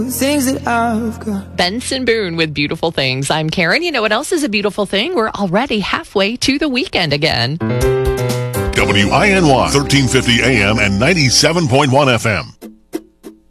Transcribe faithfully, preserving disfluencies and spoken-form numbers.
Things that I've got. Benson Boone with Beautiful Things. I'm Karen. You know what else is a beautiful thing? We're already halfway to the weekend again. W I N Y, thirteen fifty A M and ninety-seven point one F M.